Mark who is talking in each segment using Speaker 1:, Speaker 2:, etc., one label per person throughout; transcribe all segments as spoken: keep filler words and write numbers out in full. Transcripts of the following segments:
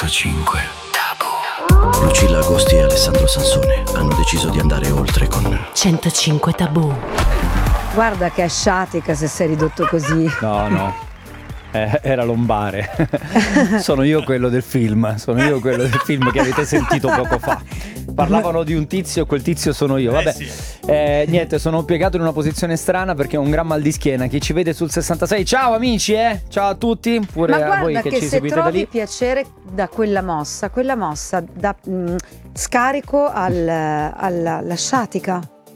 Speaker 1: centocinque Tabù. Lucilla Agosti e Alessandro Sansone hanno deciso di andare oltre con
Speaker 2: centocinque Tabù.
Speaker 3: Guarda che è sciatica se sei ridotto così.
Speaker 4: No, no. Eh, era lombare. Sono io quello del film. Sono io quello del film che avete sentito poco fa. Parlavano di un tizio, quel tizio sono io. Vabbè, eh, niente, sono piegato in una posizione strana perché ho un gran mal di schiena. Chi ci vede sul sessantasei, ciao amici, eh? Ciao a tutti. Pure
Speaker 3: Ma
Speaker 4: a voi
Speaker 3: guarda
Speaker 4: che,
Speaker 3: che
Speaker 4: ci
Speaker 3: se
Speaker 4: seguite da
Speaker 3: trovi
Speaker 4: lì.
Speaker 3: piacere da quella mossa, quella mossa da mh, scarico al, alla, alla sciatica.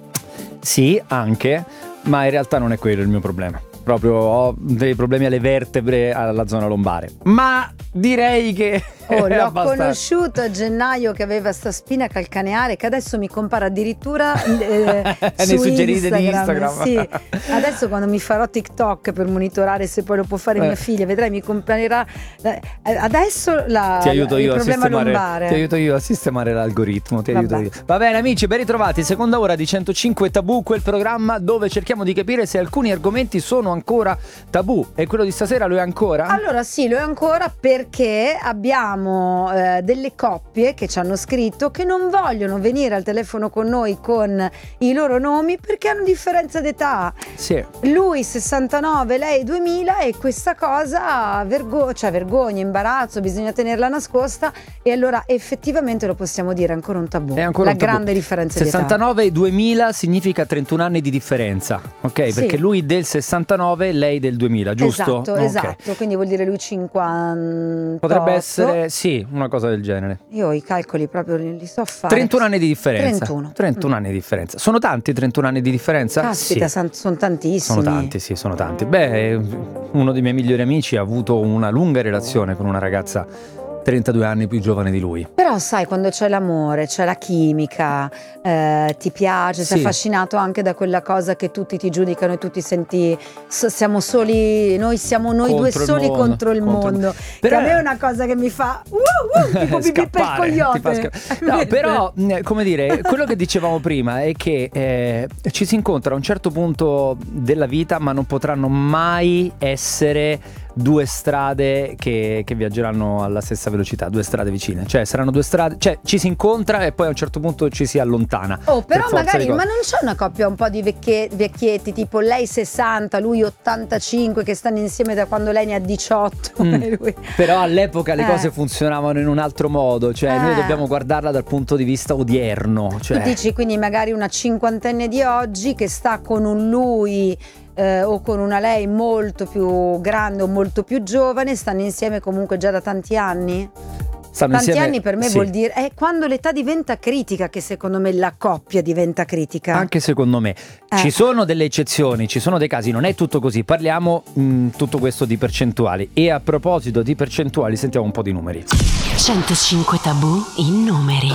Speaker 4: Sì, anche, ma in realtà non è quello il mio problema. Proprio ho dei problemi alle vertebre, alla zona lombare. Ma direi che
Speaker 3: Oh, l'ho
Speaker 4: abbastanza.
Speaker 3: conosciuto a gennaio che aveva sta spina calcaneare che adesso mi compara addirittura eh,
Speaker 4: Nei
Speaker 3: su
Speaker 4: suggeriti di
Speaker 3: Instagram.
Speaker 4: Instagram.
Speaker 3: Sì. Adesso quando mi farò TikTok per monitorare se poi lo può fare
Speaker 4: Eh.
Speaker 3: mia figlia, vedrai mi comparerà. eh, Adesso la,
Speaker 4: Ti aiuto
Speaker 3: il
Speaker 4: io a
Speaker 3: problema
Speaker 4: sistemare,
Speaker 3: lombare.
Speaker 4: ti aiuto io a sistemare l'algoritmo. Ti
Speaker 3: Vabbè.
Speaker 4: aiuto io. Va bene, amici, ben ritrovati. Seconda ora di centocinque Tabù, quel programma dove cerchiamo di capire se alcuni argomenti sono ancora tabù. E quello di stasera lo è ancora?
Speaker 3: Allora sì, lo è ancora perché abbiamo eh, delle coppie che ci hanno scritto che non vogliono venire al telefono con noi con i loro nomi perché hanno differenza d'età.
Speaker 4: Sì.
Speaker 3: Lui sessantanove, lei duemila e questa cosa vergo- cioè vergogna, imbarazzo, bisogna tenerla nascosta e allora effettivamente lo possiamo dire, è ancora un tabù.
Speaker 4: È ancora
Speaker 3: La
Speaker 4: un tabù.
Speaker 3: grande differenza d'età.
Speaker 4: sessantanove e duemila significa trentuno anni di differenza, ok?
Speaker 3: Sì.
Speaker 4: Perché lui del sessantanove, lei del duemila, giusto?
Speaker 3: Esatto,
Speaker 4: Ok.
Speaker 3: esatto, quindi vuol dire lui cinquanta.
Speaker 4: Potrebbe essere, sì, una cosa del genere.
Speaker 3: Io i calcoli proprio li so fare.
Speaker 4: trentuno anni di differenza.
Speaker 3: trentuno.
Speaker 4: trentuno
Speaker 3: Mm.
Speaker 4: anni di differenza. Sono tanti trentuno anni di differenza?
Speaker 3: Caspita,
Speaker 4: Sì.
Speaker 3: san- sono tantissimi.
Speaker 4: Sono tanti, sì, sono tanti. Beh, uno dei miei migliori amici ha avuto una lunga relazione con una ragazza trentadue anni più giovane di lui.
Speaker 3: Però sai, quando c'è l'amore, c'è la chimica, eh, ti piace, sei
Speaker 4: Sì.
Speaker 3: affascinato anche da quella cosa che tutti ti giudicano e tu ti senti so- siamo soli, noi siamo noi
Speaker 4: Contro
Speaker 3: due
Speaker 4: il
Speaker 3: soli
Speaker 4: mondo,
Speaker 3: contro il
Speaker 4: contro il-
Speaker 3: mondo.
Speaker 4: Però-
Speaker 3: Che a me è una cosa che mi fa uh, uh, tipo pipì per
Speaker 4: Scappare, ti fa
Speaker 3: cogliote.
Speaker 4: sca- No, però, mh, come dire, quello che dicevamo prima è che eh, ci si incontra a un certo punto della vita, ma non potranno mai essere due strade che, che viaggeranno alla stessa velocità, due strade vicine. Cioè, saranno due strade, cioè ci si incontra e poi a un certo punto ci si allontana.
Speaker 3: Oh, però
Speaker 4: per forza
Speaker 3: magari,
Speaker 4: di cose.
Speaker 3: ma non c'è una coppia un po' di vecchie- vecchietti, tipo lei sessanta, lui ottantacinque, che stanno insieme da quando lei ne ha diciotto.
Speaker 4: Mm.
Speaker 3: e lui-
Speaker 4: Però all'epoca le
Speaker 3: Eh.
Speaker 4: cose funzionavano in un altro modo, cioè noi
Speaker 3: Eh.
Speaker 4: dobbiamo guardarla dal punto di vista odierno, cioè
Speaker 3: Tu dici quindi magari una cinquantenne di oggi che sta con un lui eh, o con una lei molto più grande o molto più giovane, stanno insieme comunque già da tanti anni?
Speaker 4: stanno
Speaker 3: Tanti
Speaker 4: insieme-
Speaker 3: anni per me
Speaker 4: sì.
Speaker 3: vuol dire è quando l'età diventa critica che secondo me la coppia diventa critica.
Speaker 4: Anche secondo me
Speaker 3: Eh.
Speaker 4: ci sono delle eccezioni, ci sono dei casi, non è tutto così. Parliamo mh, tutto questo di percentuali. E a proposito di percentuali, sentiamo un po' di numeri.
Speaker 2: centocinque Tabù in numeri.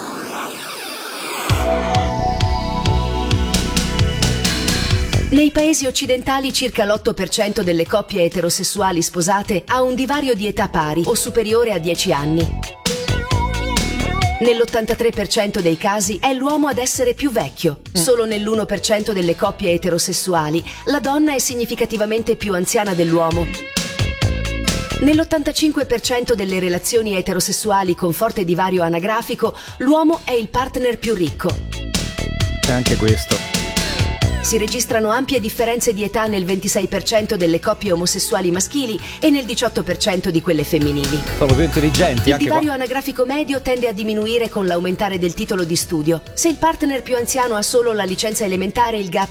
Speaker 5: Nei paesi occidentali circa l'otto per cento delle coppie eterosessuali sposate ha un divario di età pari o superiore a dieci anni. Nell'ottantatré per cento dei casi è l'uomo ad essere più vecchio. Solo nell'uno per cento delle coppie eterosessuali la donna è significativamente più anziana dell'uomo. Nell'ottantacinque per cento delle relazioni eterosessuali con forte divario anagrafico, l'uomo è il partner più ricco.
Speaker 4: C'è anche questo.
Speaker 5: Si registrano ampie differenze di età nel ventisei per cento delle coppie omosessuali maschili e nel diciotto per cento di quelle femminili.
Speaker 4: Sono più intelligenti
Speaker 5: Il
Speaker 4: anche
Speaker 5: divario
Speaker 4: qua.
Speaker 5: anagrafico medio tende a diminuire con l'aumentare del titolo di studio. Se il partner più anziano ha solo la licenza elementare, il gap